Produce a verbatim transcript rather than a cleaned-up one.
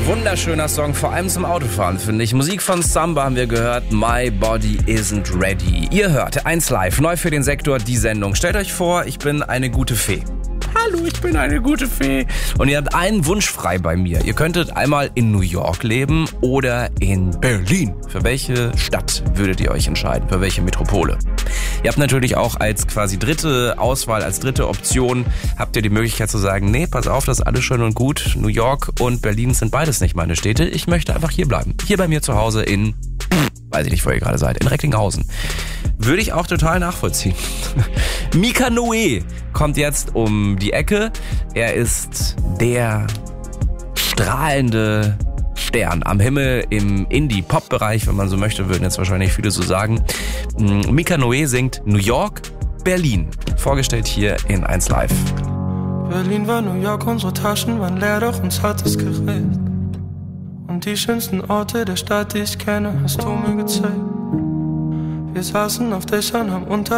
Wunderschöner Song, vor allem zum Autofahren, finde ich. Musik von Samba haben wir gehört, My Body Isn't Ready. Ihr hört eins Live, neu für den Sektor, die Sendung. Stellt euch vor, ich bin eine gute Fee. Hallo, ich bin eine gute Fee. Und ihr habt einen Wunsch frei bei mir. Ihr könntet einmal in New York leben oder in Berlin. Für welche Stadt würdet ihr euch entscheiden? Für welche Metropole? Ihr habt natürlich auch als quasi dritte Auswahl, als dritte Option, habt ihr die Möglichkeit zu sagen, nee, pass auf, das ist alles schön und gut. New York und Berlin sind beides nicht meine Städte. Ich möchte einfach hier bleiben. Hier bei mir zu Hause in, weiß ich nicht, wo ihr gerade seid, in Recklinghausen. Würde ich auch total nachvollziehen. Mika Noé kommt jetzt um die Ecke. Er ist der strahlende Stern am Himmel im Indie-Pop-Bereich, wenn man so möchte, würden jetzt wahrscheinlich viele so sagen. Mika Noé singt New York, Berlin. Vorgestellt hier in eins Live. Berlin war New York, unsere Taschen waren leer, doch uns hat es geredet. Und die schönsten Orte der Stadt, die ich kenne, hast du mir gezeigt. Wir saßen auf Dächern, haben unter